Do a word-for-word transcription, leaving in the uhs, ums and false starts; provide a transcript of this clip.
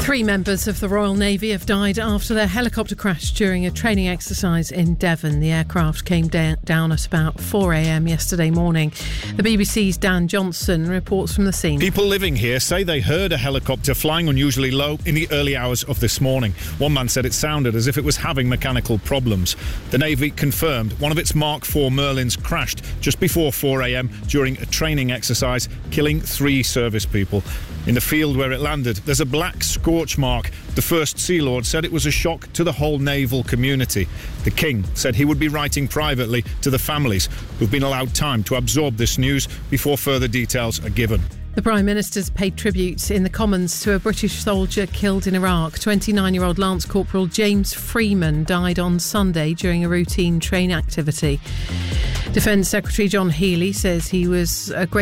Three members of the Royal Navy have died after their helicopter crashed during a training exercise in Devon. The aircraft came da- down at about four a.m. yesterday morning. The B B C's Dan Johnson reports from the scene. People living here say they heard a helicopter flying unusually low in the early hours of this morning. One man said it sounded as if it was having mechanical problems. The Navy confirmed one of its Mark four Merlins crashed just before four a.m. during a training exercise, killing three service people. In the field where it landed, there's a black scorch mark. The First Sea Lord said it was a shock to the whole naval community. The King said he would be writing privately to the families who've been allowed time to absorb this news before further details are given. The Prime Minister's paid tribute in the Commons to a British soldier killed in Iraq. twenty-nine-year-old Lance Corporal James Freeman died on Sunday during a routine train activity. Defence Secretary John Healey says he was a great